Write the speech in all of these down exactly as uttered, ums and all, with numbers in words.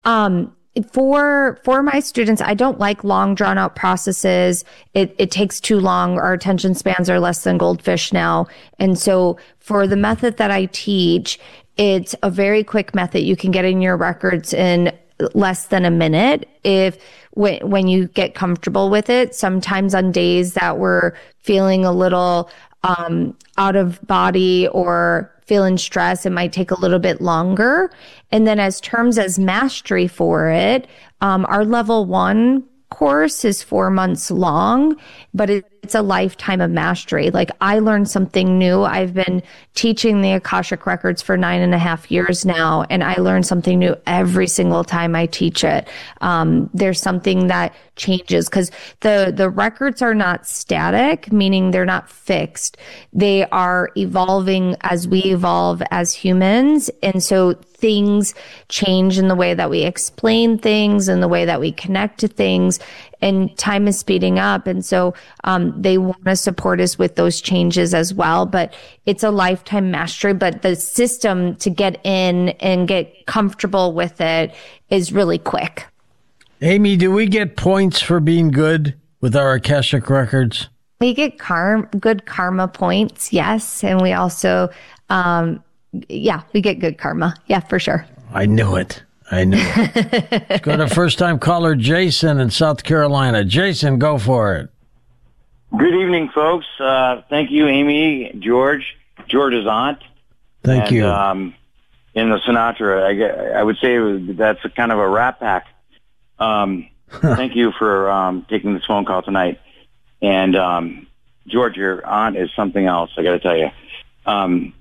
Um, for for my students, I don't like long drawn out processes. It it takes too long. Our attention spans are less than goldfish now. And so for the method that I teach, it's a very quick method. You can get in your records in less than a minute if when when you get comfortable with it. Sometimes on days that we're feeling a little um out of body or feeling stress, it might take a little bit longer. And then as terms as mastery for it, um, our level one course is four months long, but it, it's a lifetime of mastery. Like I learned something new. I've been teaching the Akashic Records for nine and a half years now, and I learn something new every single time I teach it. Um, there's something that changes because the, the records are not static, meaning they're not fixed. They are evolving as we evolve as humans. And so things change in the way that we explain things and the way that we connect to things, and time is speeding up. And so um, they want to support us with those changes as well. But it's a lifetime mastery. But the system to get in and get comfortable with it is really quick. Amy, do we get points for being good with our Akashic Records? We get car- good karma points, yes. And we also, um, yeah, we get good karma. Yeah, for sure. I knew it. I knew it. Let's go to first-time caller Jason in South Carolina. Jason, go for it. Good evening, folks. Uh, thank you, Amy, George, George's aunt. Thank and, you. Um, in the Sinatra, I, get- I would say that's a kind of a rap pack. Um, thank you for um, taking this phone call tonight. And um, George, your aunt is something else, I got to tell you. Um,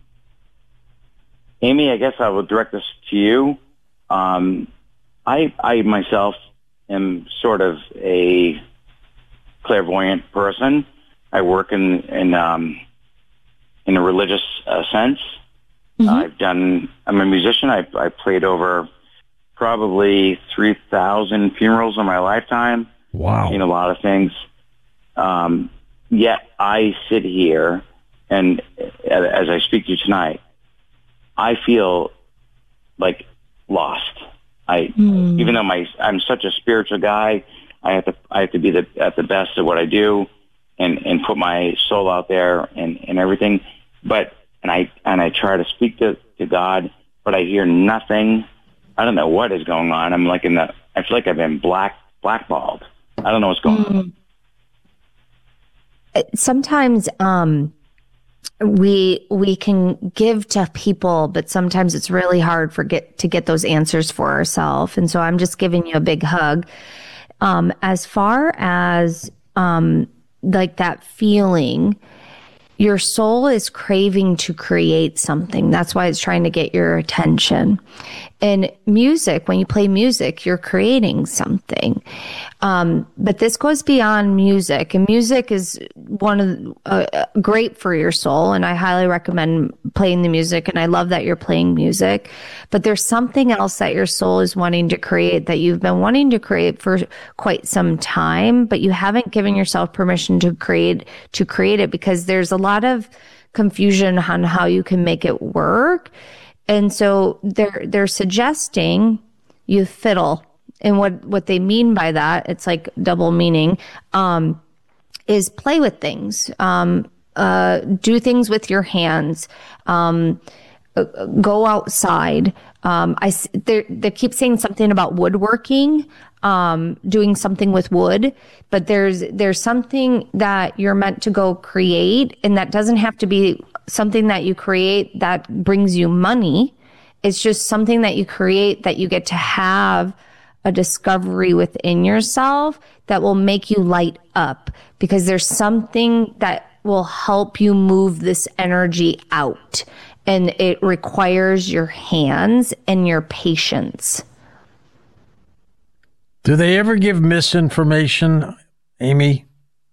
Amy, I guess I will direct this to you. Um, I, I myself am sort of a clairvoyant person. I work in in um, in a religious uh, sense. Mm-hmm. I've done. I'm a musician. I I played over probably three thousand funerals in my lifetime. Wow. Seen a lot of things. Um, yet I sit here, and as I speak to you tonight, I feel like lost. I, mm. even though my, I'm such a spiritual guy, I have to, I have to be the, at the best at what I do and, and put my soul out there and, and everything. But, and I, and I try to speak to, to God, but I hear nothing. I don't know what is going on. I'm like in the, I feel like I've been black, blackballed. I don't know what's going mm. on. Sometimes, um, we we can give to people, but sometimes it's really hard for get to get those answers for ourselves. And so I'm just giving you a big hug. Um, as far as um, like that feeling, your soul is craving to create something. That's why it's trying to get your attention. And music, when you play music, you're creating something. Um, but this goes beyond music, and music is one of uh, great for your soul. And I highly recommend playing the music. And I love that you're playing music, but there's something else that your soul is wanting to create that you've been wanting to create for quite some time, but you haven't given yourself permission to create, to create it because there's a lot of confusion on how you can make it work. And so they're, they're suggesting you fiddle. And what, what they mean by that, it's like double meaning, um, is play with things, um, uh, do things with your hands, um, uh, go outside. Um, I, they they keep saying something about woodworking, um, doing something with wood, but there's, there's something that you're meant to go create, and that doesn't have to be something that you create that brings you money. It's just something that you create that you get to have a discovery within yourself that will make you light up, because there's something that will help you move this energy out, and it requires your hands and your patience. Do they ever give misinformation, Amy?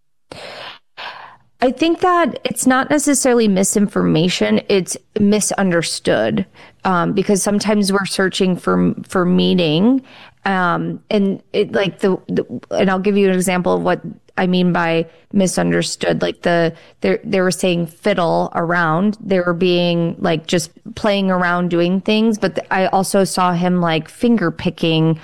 I think that it's not necessarily misinformation, it's misunderstood, um, because sometimes we're searching for for meaning, um, and it like the, the and I'll give you an example of what I mean by misunderstood. Like the they they were saying fiddle around, they were being like just playing around doing things, but the, I also saw him like finger picking